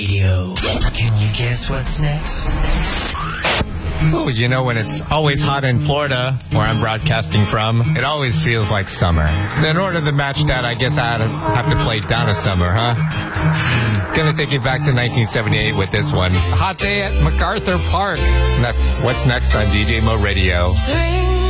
Radio. Can you guess what's next? Oh, you know, when it's always hot in Florida, where I'm broadcasting from, it always feels like summer. So in order to match that, I guess I have to play Donna Summer, huh? Gonna take you back to 1978 with this one. Hot day at MacArthur Park. And that's what's next on DJ Mo Radio.